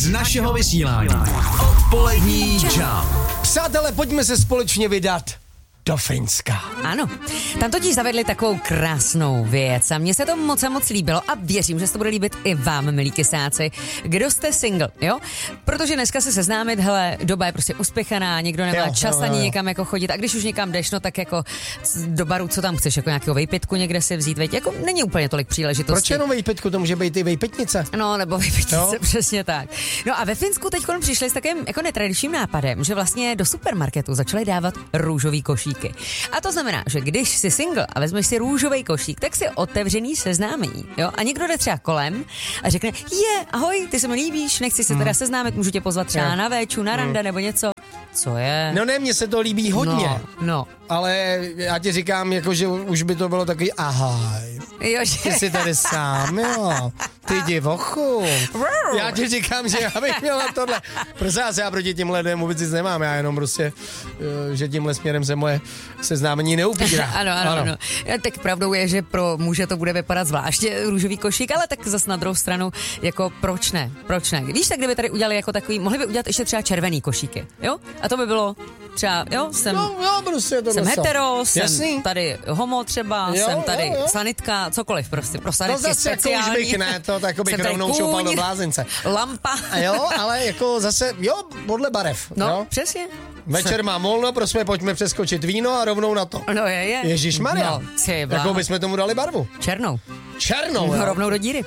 z našeho vysílání. Odpolední Jump. Přátelé, pojďme se společně vydat do Finska. Ano, tam totiž zavedli takovou krásnou věc a mně se to moc a moc líbilo a věřím, že se to bude líbit i vám, milí kysáci. Kdo jste single, jo? Protože dneska se seznámit, hele, doba je prostě uspěchaná, nikdo nemá čas ani někam jako chodit a když už někam jdeš, no tak jako do baru, co tam chceš, jako nějakého vejpitku někde si vzít, veď, jako není úplně tolik příležitostí. Proč jenom vejpitku, to může být i vejpitnice? No, nebo vejpitnice, přesně tak. No a ve Finsku teď přišli s takovým jako netradičním nápadem, že vlastně do supermarketu začali dávat růžový košík. A to znamená, že když jsi single a vezmeš si růžový košík, tak si otevřený seznámení, jo? A někdo jde třeba kolem a řekne, ahoj, ty se mi líbíš, nechci se teda seznámit, můžu tě pozvat třeba na véču, na rande nebo něco. Co je? No ne, mně se to líbí hodně. No. Ale já ti říkám, jako, že už by to bylo takový ahaj. Jo, že... Ty jsi tady sám, jo. Ty divochu. Já ti říkám, že já bych měla tohle. Prostě já proti těmhle lidem vůbec nic nemám, já jenom prostě, že tímhle směrem se moje seznámení neupírá. Ano. Tak pravdou je, že pro muže to bude vypadat zvláště růžový košík, ale tak zas na druhou stranu, jako proč ne? Víš, tak kdyby tady udělali jako takový, mohli by udělat ještě třeba červený košíky, jo? A to by bylo třeba, jo, jsem hetero, jsem tady homo třeba, jsem tady sanitka, cokoliv prostě, pro sanitky speciální. To zase jako už bych ne, to tak bych rovnou šoupal do blázince. Lampa. A jo, ale jako zase, podle barev. No, jo? přesně. Večer mám volno, prosím, pojďme přeskočit víno a rovnou na to. No je. Ježišmarja. No, jakou bychom tomu dali barvu? Černou, jo? Rovnou do díry.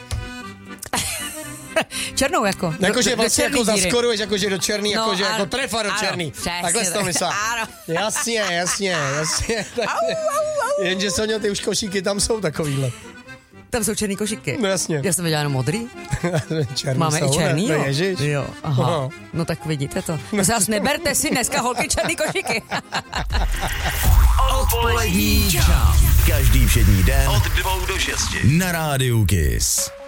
Černou jako. Jakože vlastně jako zaskoruješ, jakože do černý, no, jakože jako trefa do černý. Takhle jsi to myslel. Jasně. Jenže Sonio, ty už košíky tam jsou takovýhle. Tam jsou černý košíky. No jasně. Já jsem viděla jenom modrý. Černý máme jsou, i černý, ne? Ježiš. Jo, aha. No tak vidíte to. Zas neberte si dneska holky černý košíky. Odpolední Jump. Každý všední den od 2 do 6 na rádiu Kiss.